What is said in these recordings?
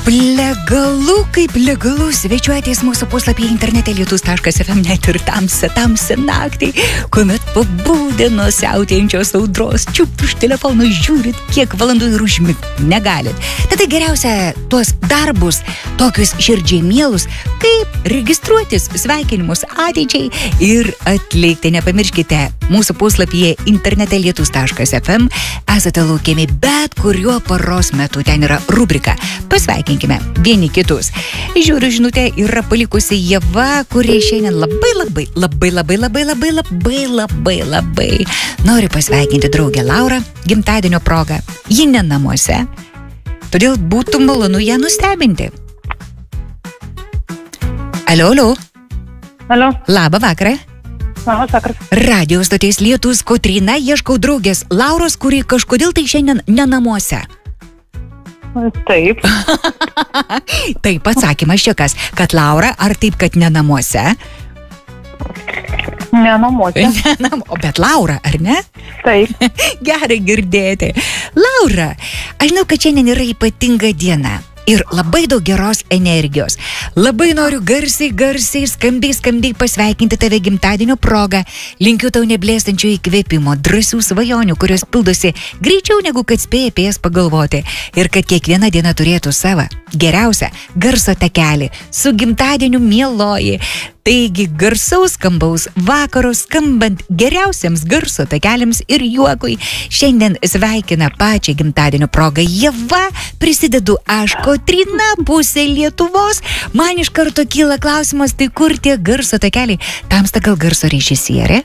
Legalu kaip legalu svečiuotis mūsų puslapyje internete lietus.fm net ir tamsią naktį, kuomet pabudę nuo siautėjančios audros, čiupt už telefono, žiūrit, kiek valandų ir užmigt negalit. Tada geriausia tuos darbus, tokius širdžiai mielus, kaip registruotis sveikinimus ateičiai ir atlikti. Nepamirškite, mūsų puslapyje internete lietus.fm esate laukiami bet kuriuo paros metu. Ten yra rubrika Pasveikinkime vieni kitus. Žiūriu, žinutė yra palikusi Ieva, kurie šiandien labai nori pasveikinti draugę Laurą gimtadienio proga. Ji ne namuose, todėl būtų malonu ją nustebinti. Alio. Labą vakarą. Labas vakaras. Radio stoties Lietus Kotryna, ieškau draugės Lauros, kuri kažkodėl tai šiandien ne namuose. Taip. Taip, atsakymas čia kas, kad Laura, ar taip, kad ne namuose? Ne namuose. Bet Laura, ar ne? Taip. Gerai girdėti. Laura, aš žinau, kad šiandien yra ypatinga diena. Ir labai daug geros energijos. Labai noriu garsiai, skambiai pasveikinti tave gimtadienio proga. Linkiu tau neblėstančio įkvėpimo, drąsių svajonių, kurios pildosi greičiau negu kad spėja apie jas pagalvoti. Ir kad kiekviena diena turėtų savo geriausią garso takelį su gimtadieniu mieloji. Taigi garsaus skambaus vakaro skambant geriausiams garso takeliams ir juokui. Šiandien sveikina pačią gimtadienio progą Ieva, prisidedu aš, Kotryna, pusė Lietuvos. Man iš karto kyla klausimas, tai kur tie garso takeliai? Tamsta gal garso režisierė?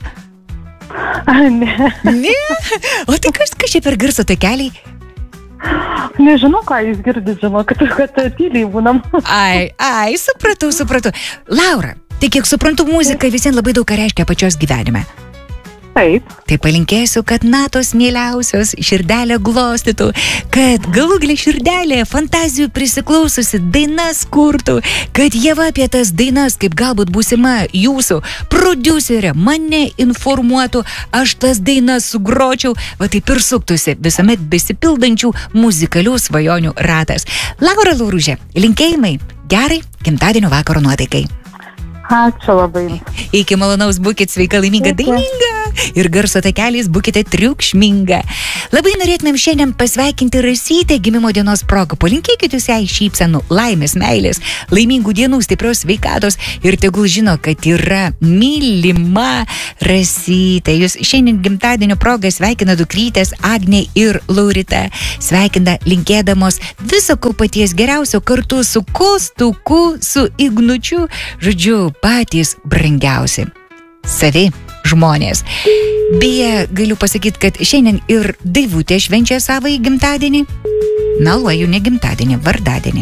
Ne? O tai kas čia per garso takeliai? Nežinau, ką jūs girdit, žinau, kad tyliai būnam. Ai, supratau. Laura, tai kiek suprantu, muzika visiems labai daug ką reiškia pačios gyvenime. Taip. Tai palinkėsiu, kad natos mieliausios širdelę glostytų, kad galų gale širdelė fantazijų prisiklaususi dainas kurtų, kad Ieva apie tas dainas, kaip galbūt būsima jūsų prodiuserė, mane informuotų, aš tas dainas sugročiau, va taip ir suktųsi visuomet besipildančių muzikalių svajonių ratas. Laura Lauružė, linkėjimai gerai gimtadienio vakaro nuotaikai. Ačiū labai. Iki malonaus, būkit sveika, laiminga, daininga ir garso takeliais būkite triukšminga. Labai norėtumėm šiandien pasveikinti Rasytę gimimo dienos proga. Palinkėkit jūs jai šypsenų, laimės, meilės, laimingų dienų, stiprios sveikatos ir tegul žino, kad yra mylima Rasytė. Jūs šiandien gimtadienio proga sveikina dukrytės Agnė ir Laurita. Sveikina linkėdamos viso ko paties geriausio kartu su Kostuku, su Ignučiu, žodžiu, patys brangiausi. Savi žmonės. Beje, galiu pasakyti, kad šiandien ir Daivutė švenčia savąjį gimtadienį. Meluoju, ne gimtadienį, vardadienį.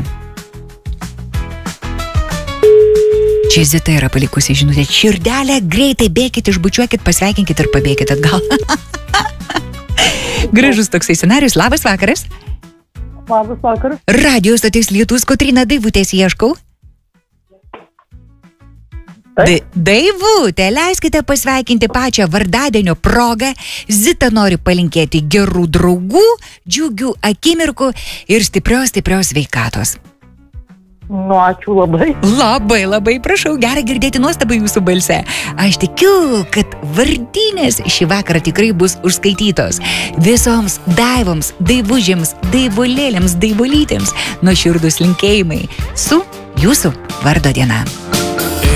Čia Zita yra palikusi žinutę. Širdelę, greitai bėkit, išbučiuokit, pasveikinkit ir pabėkit atgal. Gražus toksai scenarius. Labas vakaras. Labas vakaras. Radio stotis Lietus Kotryna, Daivutės ieškau. Daivutė, leiskite pasveikinti pačią vardadienio progą. Zita nori palinkėti gerų draugų, džiugių akimirkų ir stiprios sveikatos. Nu, ačiū labai. Labai prašau, gerai girdėti nuostabą jūsų balse. Aš tikiu, kad vardinės šį vakarą tikrai bus užskaitytos. Visoms Daivoms, Daivužėms, Daivulėlėms, Daivulytėms nuoširdūs linkėjimai su jūsų vardo diena.